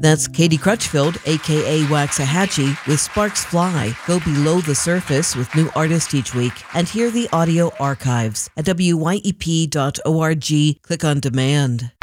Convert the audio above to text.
That's Katie Crutchfield, aka Waxahachie, with Sparks Fly. Go below the surface with new artists each week and hear the audio archives at wyep.org. Click on demand.